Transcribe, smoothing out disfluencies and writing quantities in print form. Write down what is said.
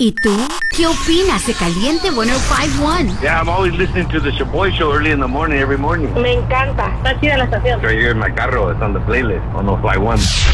¿Y tú? ¿Qué opinas de Caliente 105.1? Yeah, I'm always listening to the Shaboy Show early in the morning, every morning. Me encanta. Está chida la estación. Right here in my carro, it's on the playlist, 105.1.